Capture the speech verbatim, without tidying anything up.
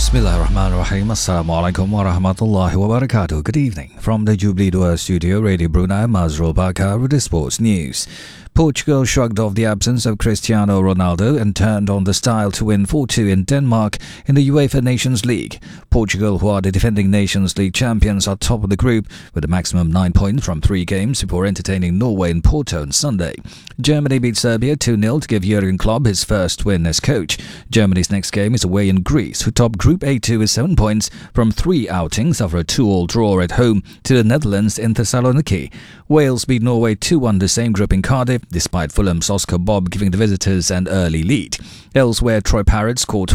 Bismillahirrahmanirrahim. Assalamu alaikum wa rahmatullahi wa barakatuh. Good evening. From the Jubilee Dua Studio, Radio Brunei, Mazrul Bakar with the sports news. Portugal shrugged off the absence of Cristiano Ronaldo and turned on the style to win four two in Denmark in the UEFA Nations League. Portugal, who are the defending Nations League champions, are top of the group with a maximum nine points from three games before entertaining Norway in Porto on Sunday. Germany beat Serbia two nil to give Jurgen Klopp his first win as coach. Germany's next game is away in Greece, who topped Group A two with seven points from three outings after a two all draw at home to the Netherlands in Thessaloniki. Wales beat Norway two one the same group in Cardiff, despite Fulham's Oscar Bob giving the visitors an early lead. Elsewhere, Troy Parrott scored